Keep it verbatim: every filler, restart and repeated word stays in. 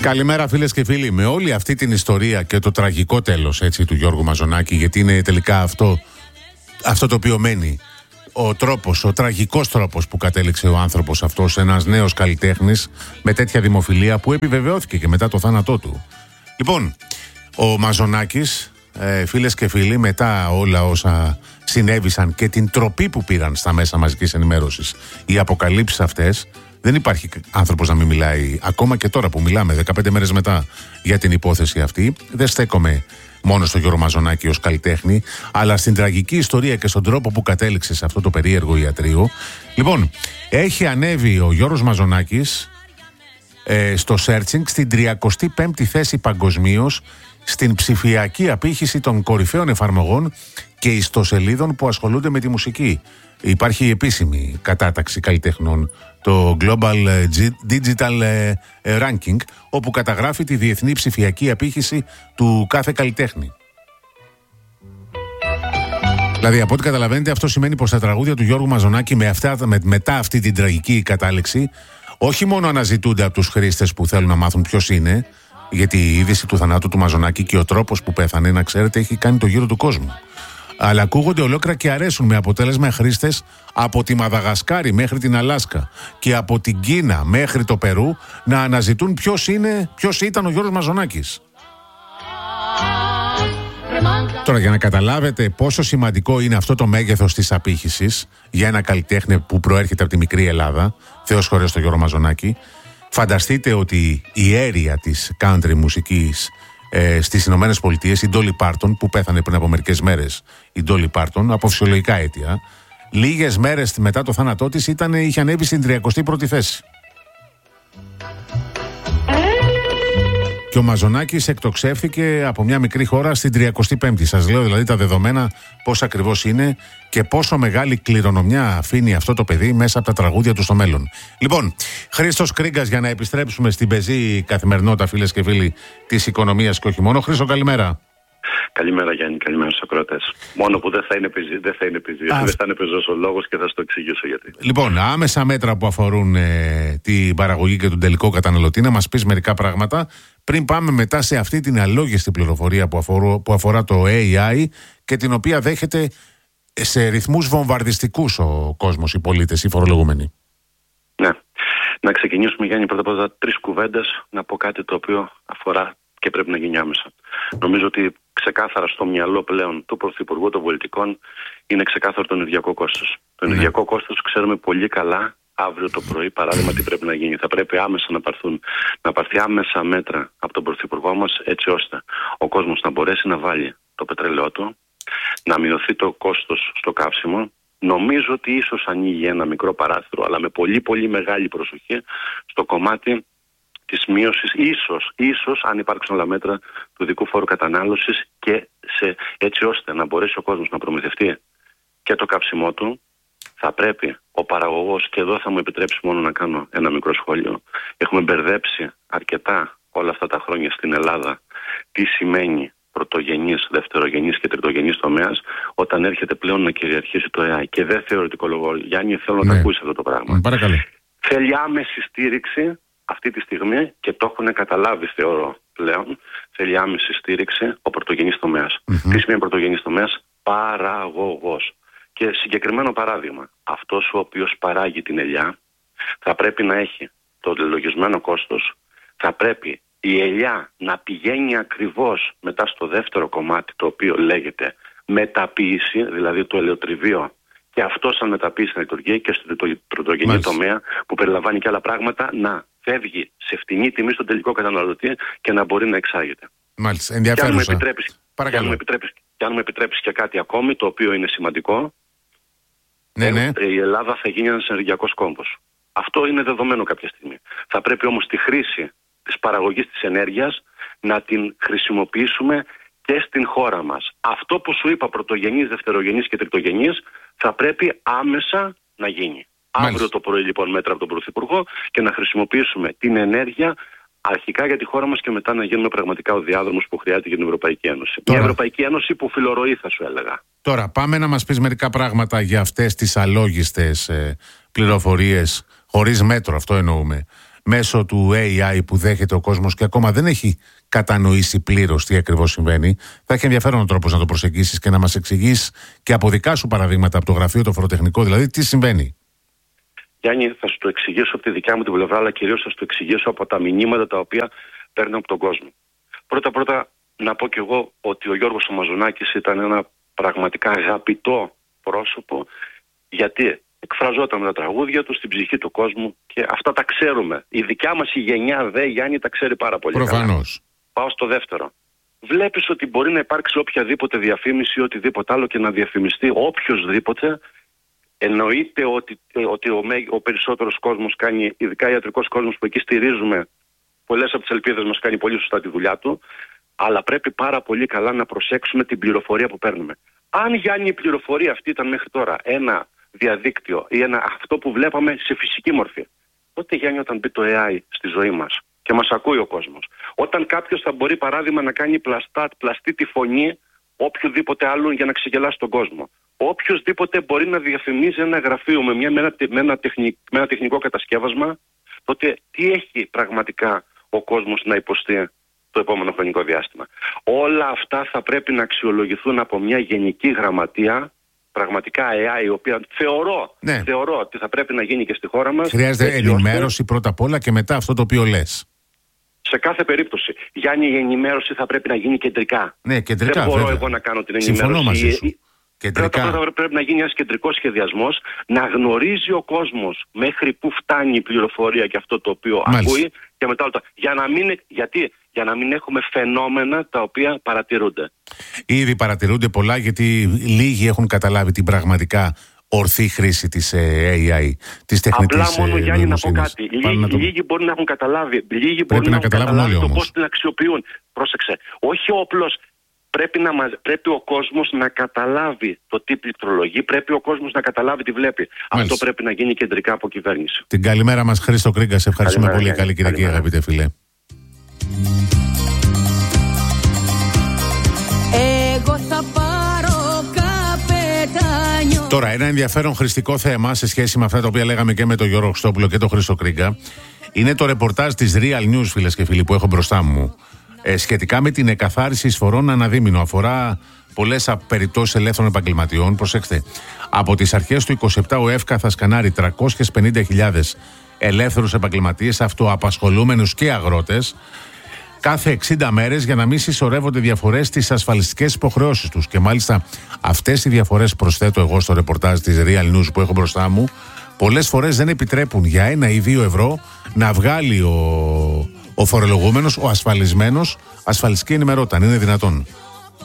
Καλημέρα φίλες και φίλοι. Με όλη αυτή την ιστορία και το τραγικό τέλος έτσι, του Γιώργου Μαζονάκη, γιατί είναι τελικά αυτό, αυτό το οποίο μένει, ο τρόπος, ο τραγικός τρόπος που κατέληξε ο άνθρωπος αυτός, ένας νέος καλλιτέχνης με τέτοια δημοφιλία που επιβεβαιώθηκε και μετά το θάνατό του. Λοιπόν, ο Μαζονάκης, ε, φίλες και φίλοι, μετά όλα όσα συνέβησαν και την τροπή που πήραν στα μέσα μαζικής ενημέρωσης οι αποκαλύψεις αυτές, δεν υπάρχει άνθρωπος να μην μιλάει, ακόμα και τώρα που μιλάμε δεκαπέντε μέρες μετά για την υπόθεση αυτή. Δεν στέκομαι μόνο στο Γιώργο Μαζονάκη ως καλλιτέχνη, αλλά στην τραγική ιστορία και στον τρόπο που κατέληξε σε αυτό το περίεργο ιατρείο. Λοιπόν, έχει ανέβει ο Γιώργος Μαζονάκης ε, στο searching στην τριακοστή πέμπτη θέση παγκοσμίως στην ψηφιακή απήχηση των κορυφαίων εφαρμογών και ιστοσελίδων που ασχολούνται με τη μουσική. Υπάρχει επίσημη κατάταξη καλλιτεχνών, το Global Digital Ranking, όπου καταγράφει τη διεθνή ψηφιακή απήχηση του κάθε καλλιτέχνη. Δηλαδή, από ό,τι καταλαβαίνετε, αυτό σημαίνει πως τα τραγούδια του Γιώργου Μαζονάκη με αυτά, με, μετά αυτή την τραγική κατάληξη, όχι μόνο αναζητούνται από τους χρήστες που θέλουν να μάθουν ποιος είναι, γιατί η είδηση του θανάτου του Μαζονάκη και ο τρόπος που πέθανε, να ξέρετε, έχει κάνει το γύρο του κόσμου. Αλλά ακούγονται ολόκληρα και αρέσουν, με αποτέλεσμα χρήστες από τη Μαδαγασκάρη μέχρι την Αλάσκα και από την Κίνα μέχρι το Περού να αναζητούν ποιος είναι, ποιος ήταν ο Γιώργος Μαζονάκης. Τώρα, για να καταλάβετε πόσο σημαντικό είναι αυτό το μέγεθος της απήχησης για ένα καλλιτέχνη που προέρχεται από τη μικρή Ελλάδα, Θεός χωρέ στο Γιώργο Μαζονάκη, φανταστείτε ότι η αίρια της country μουσικής Ε, στις Ηνωμένες Πολιτείες, η Ντόλι Πάρτον, που πέθανε πριν από μερικές μέρες, η Ντόλι Πάρτον, από φυσιολογικά αίτια, λίγες μέρες μετά το θάνατό της ήταν, είχε ανέβει στην τριακοστή πρώτη θέση. Και ο Μαζονάκης εκτοξεύθηκε από μια μικρή χώρα στην τριακοστή πέμπτη. Σας λέω δηλαδή τα δεδομένα πώς ακριβώς είναι και πόσο μεγάλη κληρονομιά αφήνει αυτό το παιδί μέσα από τα τραγούδια του στο μέλλον. Λοιπόν, Χρήστος Κρίγκας, για να επιστρέψουμε στην πεζή καθημερινότητα, φίλες και φίλοι, της οικονομίας και όχι μόνο. Χρήστο, καλημέρα. Καλημέρα Γιάννη, καλημέρα στους ακροατές. Μόνο που δεν θα είναι πεζή, δεν θα είναι πεζή, δεν θα είναι πεζός ο λόγος και θα σου το εξηγήσω γιατί. Λοιπόν, άμεσα μέτρα που αφορούν ε, την παραγωγή και τον τελικό καταναλωτή, να μας πεις μερικά πράγματα πριν πάμε μετά σε αυτή την αλόγιστη πληροφορία που, αφορώ, που αφορά το έι άι και την οποία δέχεται σε ρυθμούς βομβαρδιστικούς ο κόσμος, οι πολίτες, οι φορολογούμενοι. Ναι. Να ξεκινήσουμε, Γιάννη, πρώτα απ' όλα τρεις κουβέντες, να πω κάτι το οποίο αφορά και πρέπει να γίνει άμεσα. Νομίζω ότι ξεκάθαρα στο μυαλό πλέον του Πρωθυπουργού των Πολιτικών είναι ξεκάθαρο το ενεργειακό κόστος. Το Ναι. ενεργειακό κόστος ξέρουμε πολύ καλά αύριο το πρωί, παράδειγμα, τι πρέπει να γίνει. Θα πρέπει άμεσα να πάρθουν, να πάρθει άμεσα μέτρα από τον Πρωθυπουργό μας, έτσι ώστε ο κόσμος να μπορέσει να βάλει το πετρέλαιό του, να μειωθεί το κόστος στο καύσιμο. Νομίζω ότι ίσως ανοίγει ένα μικρό παράθυρο, αλλά με πολύ πολύ μεγάλη προσοχή στο κομμάτι της μείωσης, ίσως, ίσως αν υπάρξουν άλλα μέτρα του δικού φόρου κατανάλωσης και σε, έτσι ώστε να μπορέσει ο κόσμος να προμηθευτεί και το καύσιμό του, θα πρέπει ο παραγωγός, και εδώ θα μου επιτρέψει μόνο να κάνω ένα μικρό σχόλιο, έχουμε μπερδέψει αρκετά όλα αυτά τα χρόνια στην Ελλάδα τι σημαίνει πρωτογενής, δευτερογενής και τριτογενής τομέας όταν έρχεται πλέον να κυριαρχήσει το έι άι. Και δεν θεωρητικολογώ, Γιάννη, θέλω να ναι. το ακούσει αυτό το πράγμα. Παρακαλώ. Θέλει άμεση στήριξη αυτή τη στιγμή και το έχουν καταλάβει, θεωρώ πλέον. Θέλει άμεση στήριξη ο πρωτογενής τομέας. Mm-hmm. Τι σημαίνει πρωτογενής τομέας? Παραγωγός. Και συγκεκριμένο παράδειγμα, αυτός ο οποίος παράγει την ελιά θα πρέπει να έχει το λογισμένο κόστος, θα πρέπει η ελιά να πηγαίνει ακριβώς μετά στο δεύτερο κομμάτι, το οποίο λέγεται μεταποίηση, δηλαδή το ελαιοτριβείο, και αυτό σαν μεταποίηση να λειτουργεί και στο πρωτογενή τομέα που περιλαμβάνει και άλλα πράγματα, να φεύγει σε φτηνή τιμή στον τελικό καταναλωτή και να μπορεί να εξάγεται. Μάλιστα, ενδιαφέρουσα. Και αν μου επιτρέπεις, και αν μου επιτρέπεις, και αν μου επιτρέπεις και κάτι ακόμη, το οποίο είναι σημαντικό, ναι, ναι. η Ελλάδα θα γίνει ένας ενεργειακός κόμβος. Αυτό είναι δεδομένο κάποια στιγμή. Θα πρέπει όμως τη χρήση της παραγωγής της ενέργειας να την χρησιμοποιήσουμε και στην χώρα μας. Αυτό που σου είπα, πρωτογενής, δευτερογενής και τριτογενής, θα πρέπει άμεσα να γίνει. Μάλιστα. Αύριο το πρωί λοιπόν μέτρα από τον Πρωθυπουργό και να χρησιμοποιήσουμε την ενέργεια αρχικά για τη χώρα μας και μετά να γίνουμε πραγματικά ο διάδρομος που χρειάζεται για την Ευρωπαϊκή Ένωση. Τώρα, μια Ευρωπαϊκή Ένωση που φιλορροεί, θα σου έλεγα. Τώρα πάμε να μας πεις μερικά πράγματα για αυτές τις αλόγιστες ε, πληροφορίες, χωρίς μέτρο, αυτό εννοούμε, μέσω του έι άι που δέχεται ο κόσμος και ακόμα δεν έχει κατανοήσει πλήρως τι ακριβώς συμβαίνει. Θα έχει ενδιαφέρον ο τρόπος να το προσεγγίσεις και να μας εξηγείς και από δικά σου παραδείγματα από το γραφείο το φοροτεχνικό, δηλαδή τι συμβαίνει. Γιάννη, θα σου το εξηγήσω από τη δικιά μου την πλευρά, αλλά κυρίως θα σου το εξηγήσω από τα μηνύματα τα οποία παίρνω από τον κόσμο. Πρώτα-πρώτα, να πω κι εγώ ότι ο Γιώργος ο Μαζονάκης ήταν ένα πραγματικά αγαπητό πρόσωπο, γιατί εκφραζόταν με τα τραγούδια του στην ψυχή του κόσμου και αυτά τα ξέρουμε. Η δικιά μας η γενιά, δε Γιάννη, τα ξέρει πάρα πολύ. Προφανώς. Καλά. Πάω στο δεύτερο. Βλέπεις ότι μπορεί να υπάρξει οποιαδήποτε διαφήμιση ή οτιδήποτε άλλο και να διαφημιστεί οποιοσδήποτε. Εννοείται ότι, ότι ο, ο περισσότερος κόσμος κάνει, ειδικά ιατρικός κόσμος που εκεί στηρίζουμε, πολλές από τις ελπίδες μας κάνει πολύ σωστά τη δουλειά του, αλλά πρέπει πάρα πολύ καλά να προσέξουμε την πληροφορία που παίρνουμε. Αν, Γιάννη, η πληροφορία αυτή ήταν μέχρι τώρα ένα διαδίκτυο ή ένα, αυτό που βλέπαμε σε φυσική μορφή, τότε, Γιάννη, όταν μπει το έι άι στη ζωή μας και μας ακούει ο κόσμος, όταν κάποιος θα μπορεί, παράδειγμα, να κάνει πλαστά, πλαστή τη φωνή οποιοδήποτε άλλον για να ξεγελάσει τον κόσμο, οποιοσδήποτε μπορεί να διαφημίζει ένα γραφείο με, μια, με, ένα, με, ένα τεχνικ, με ένα τεχνικό κατασκεύασμα, τότε τι έχει πραγματικά ο κόσμος να υποστεί το επόμενο χρονικό διάστημα? Όλα αυτά θα πρέπει να αξιολογηθούν από μια γενική γραμματεία, πραγματικά έι άι, η οποία θεωρώ, ναι. θεωρώ ότι θα πρέπει να γίνει και στη χώρα μας. Χρειάζεται ενημέρωση ώστε... πρώτα απ' όλα και μετά αυτό το οποίο λες. Σε κάθε περίπτωση. Γιάννη, η ενημέρωση θα πρέπει να γίνει κεντρικά. Ναι, κεντρικά. Δεν μπορώ βέβαια. εγώ να κάνω την ενημέρωση. Συμφωνώ μαζί σου. Κεντρικά. Πρώτα πρέπει να γίνει ένας κεντρικός σχεδιασμός, να γνωρίζει ο κόσμος μέχρι που φτάνει η πληροφορία και αυτό το οποίο Μάλιστα. ακούει και μετά όλα. Για να μην, γιατί, για να μην έχουμε φαινόμενα τα οποία παρατηρούνται. Ήδη παρατηρούνται πολλά, γιατί λίγοι έχουν καταλάβει την πραγματικά ορθή χρήση της έι άι, της τεχνητής νοημοσύνης. Απλά μόνο, Γιάννη, να πω κάτι. Λίγοι, το... λίγοι μπορεί να έχουν καταλάβει, λίγοι μπορεί να, να έχουν καταλάβει το πώς την αξιοποιούν. Πρόσεξε, όχι όπλος. Πρέπει, να, πρέπει ο κόσμος να καταλάβει το τι πληκτρολογεί, πρέπει ο κόσμος να καταλάβει τι βλέπει. Μάλιστα. Αυτό πρέπει να γίνει κεντρικά από κυβέρνηση. Την καλημέρα μας, Χρήστο Κρίγκα. Σε ευχαριστούμε καλημέρα, πολύ. Καλή Κυριακή, αγαπητέ φίλε. Εγώ θα πάρω καπετάνιο. Τώρα, ένα ενδιαφέρον χρηστικό θέμα σε σχέση με αυτά τα οποία λέγαμε και με τον Γιώργο Χριστόπουλο και τον Χρήστο Κρίγκα είναι το ρεπορτάζ της Real News, φίλες και φίλοι, που έχω μπροστά μου. Ε, σχετικά με την εκαθάριση εισφορών αναδίμηνο. Αφορά πολλές περιπτώσεις ελεύθερων επαγγελματιών. Προσέξτε, από τις αρχές του είκοσι επτά ο ΕΦΚΑ θα σκανάρει τριακόσιες πενήντα χιλιάδες ελεύθερους επαγγελματίες, αυτοαπασχολούμενους και αγρότες, κάθε εξήντα μέρες για να μην συσσωρεύονται διαφορές στις ασφαλιστικές υποχρεώσεις τους. Και μάλιστα αυτές οι διαφορές, προσθέτω εγώ στο ρεπορτάζ της Real News που έχω μπροστά μου, πολλές φορές δεν επιτρέπουν για ένα ή δύο ευρώ να βγάλει ο, ο φορολογούμενος, ο ασφαλισμένος, ασφαλιστική ενημερότητα. Είναι δυνατόν?